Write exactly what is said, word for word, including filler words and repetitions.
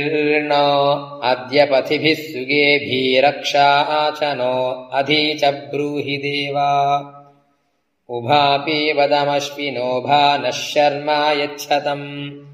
नो अद्य पथिभिः सुगेभिरक्षाचनो अधि च ब्रूहि देवा उभापि वदमश्विनो भानः शर्मा यच्छतम्